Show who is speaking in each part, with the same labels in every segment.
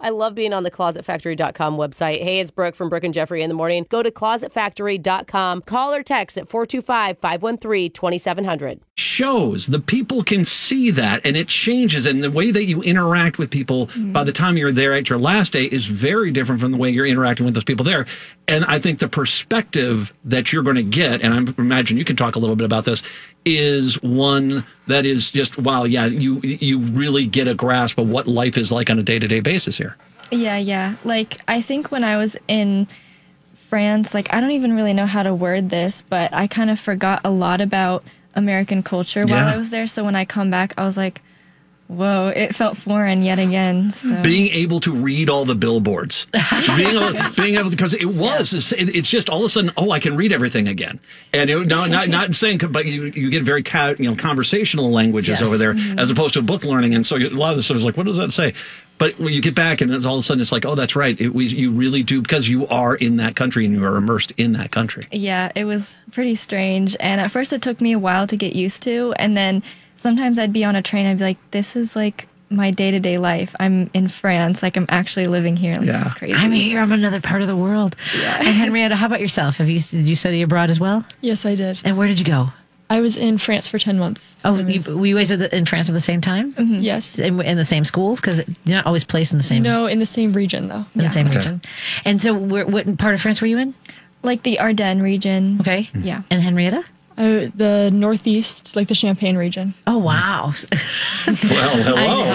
Speaker 1: I love being on the ClosetFactory.com website. Hey, it's Brooke from Brooke and Jeffrey in the morning. Go to ClosetFactory.com. Call or text at 425-513-2700.
Speaker 2: Shows the people can see that, and it changes, and the way that you interact with people by the time you're there at your last day is very different from the way you're interacting with those people there. And I think the perspective that you're going to get, and I imagine you can talk a little bit about this, is one that is just, wow, yeah, you really get a grasp of what life is like on a day-to-day basis here.
Speaker 3: Yeah. Like, I think when I was in France, like, I don't even really know how to word this, but I kind of forgot a lot about American culture while I was there. So when I come back, I was like, whoa, it felt foreign yet again. So.
Speaker 2: Being able to read all the billboards, being able to, because it was, it's just all of a sudden, oh, I can read everything again. And not saying, but you get very conversational languages over there as opposed to book learning. And so a lot of this stuff is like, what does that say? But when you get back and it's all of a sudden it's like, oh, that's right. You really do, because you are in that country and you are immersed in that country.
Speaker 3: Yeah, it was pretty strange. And at first it took me a while to get used to. And then sometimes I'd be on a train. I'd be like, this is like my day-to-day life. I'm in France. Like, I'm actually living here. Like, this is crazy.
Speaker 4: I'm here. I'm another part of the world.
Speaker 3: Yeah.
Speaker 4: And Henrietta, how about yourself? Did you study abroad as well?
Speaker 5: Yes, I did.
Speaker 4: And where did you go?
Speaker 5: I was in France for 10 months.
Speaker 4: Oh, were you always in France at the same time?
Speaker 5: Mm-hmm. Yes.
Speaker 4: In the same schools? Because you're not always placed in the same...
Speaker 5: No, in the same region, though.
Speaker 4: In the same region. And so what part of France were you in?
Speaker 3: Like the Ardennes region.
Speaker 4: Okay.
Speaker 3: Yeah.
Speaker 4: And Henrietta?
Speaker 5: The Northeast, like the Champagne region.
Speaker 4: Oh, wow.
Speaker 2: Well, hello.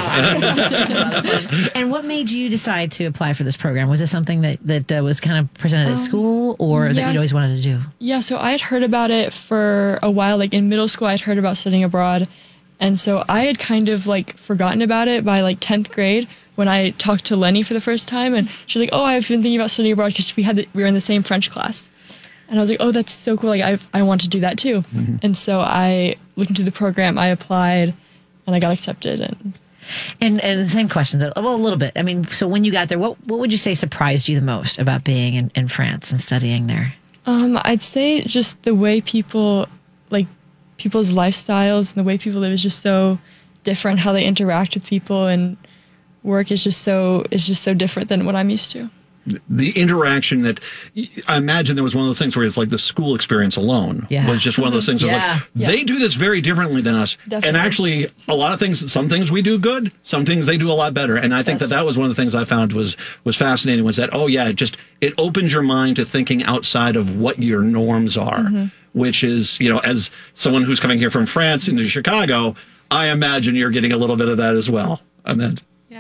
Speaker 4: And what made you decide to apply for this program? Was it something that was kind of presented at school, or that you'd always wanted to do?
Speaker 5: Yeah, so I had heard about it for a while. Like in middle school, I'd heard about studying abroad. And so I had kind of like forgotten about it by like 10th grade when I talked to Lenny for the first time. And she's like, oh, I've been thinking about studying abroad because we were in the same French class. And I was like, oh, that's so cool. Like, I want to do that too. Mm-hmm. And so I looked into the program, I applied, and I got accepted.
Speaker 4: And the same questions, well, a little bit. I mean, so when you got there, what would you say surprised you the most about being in France and studying there?
Speaker 5: I'd say just the way people's lifestyles and the way people live is just so different. How they interact with people and work is just so different than what I'm used to.
Speaker 2: The interaction that I imagine there was one of those things where it's like the school experience alone was just one of those things. They do this very differently than us. Definitely. And actually a lot of things, some things we do good, some things they do a lot better. And I think that was one of the things I found was fascinating was that, it opens your mind to thinking outside of what your norms are, which is, as someone who's coming here from France into Chicago, I imagine you're getting a little bit of that as well. And then.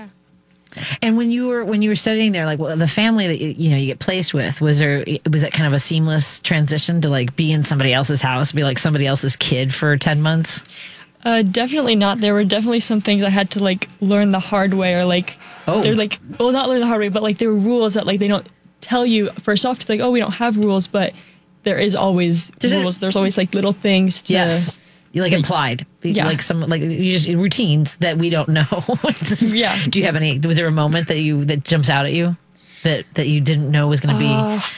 Speaker 4: And when you were studying there, like the family that you get placed with, was it kind of a seamless transition to like be in somebody else's house, be like somebody else's kid for 10 months?
Speaker 5: Definitely not. There were definitely some things I had to like learn the hard way, or like they're like, well, not learn the hard way, but like there were rules that like they don't tell you first off. It's like, oh, we don't have rules, but there is always rules. There's always like little things to.
Speaker 4: Yes. Implied, like some you just routines that we don't know. Do you have any? Was there a moment that jumps out at you that you didn't know was going to be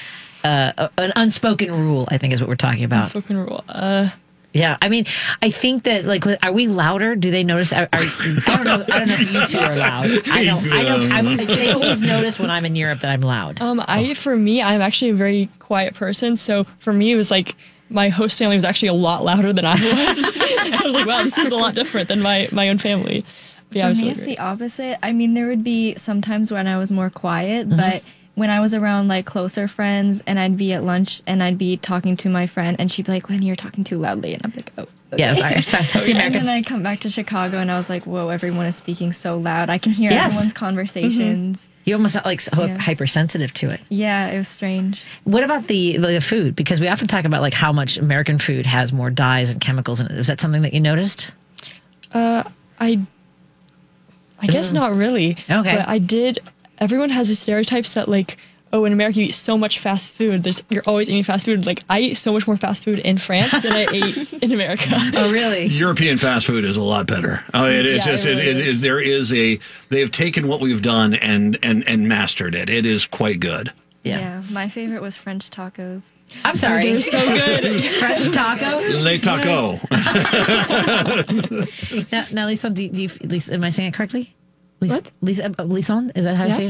Speaker 4: an unspoken rule? I think is what we're talking about.
Speaker 5: Unspoken rule.
Speaker 4: Yeah, I mean, I think that are we louder? Do they notice? I don't know. I don't know if you two are loud. I know. They always notice when I'm in Europe that I'm loud.
Speaker 5: For me, I'm actually a very quiet person. So for me, it was like. My host family was actually a lot louder than I was. I was like, wow, this is a lot different than my own family. But yeah,
Speaker 3: For me, it's the opposite. I mean, there would be sometimes when I was more quiet, but when I was around like closer friends and I'd be at lunch and I'd be talking to my friend and she'd be like, Lenny, you're talking too loudly. And I'm like, oh. Okay.
Speaker 4: Yeah, sorry. That's the American.
Speaker 3: And then I come back to Chicago and I was like, whoa, everyone is speaking so loud. I can hear everyone's conversations.
Speaker 4: You almost got hypersensitive to it.
Speaker 3: Yeah, it was strange.
Speaker 4: What about the food? Because we often talk about like how much American food has more dyes and chemicals in it. Was that something that you noticed?
Speaker 5: I guess not really. Okay. But I did. Everyone has these stereotypes that like, oh, in America you eat so much fast food. You're always eating fast food. Like I eat so much more fast food in France than I ate in America.
Speaker 4: Oh, really?
Speaker 2: European fast food is a lot better. I mean, they have taken what we've done and mastered it. It is quite good.
Speaker 3: Yeah, my favorite was French tacos.
Speaker 4: I'm sorry.
Speaker 5: They're so good.
Speaker 4: French tacos?
Speaker 2: Les tacos.
Speaker 4: Now, Lison, am I saying it correctly?
Speaker 5: What?
Speaker 4: Lison, is that how you say it?